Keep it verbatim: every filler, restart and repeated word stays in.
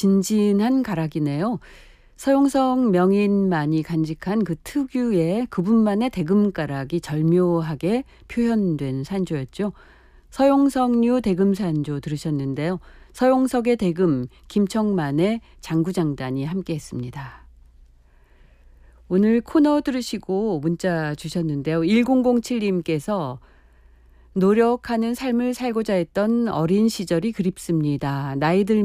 진진한 가락이네요. 서용석 명인만이 간직한 그 특유의 그분만의 대금가락이 절묘하게 표현된 산조였죠. 서용석류 대금산조 들으셨는데요. 서용석의 대금, 김청만의 장구장단이 함께했습니다. 오늘 코너 들으시고 문자 주셨는데요. 일공공칠님께서 노력하는 삶을 살고자 했던 어린 시절이 그립습니다. 나이 들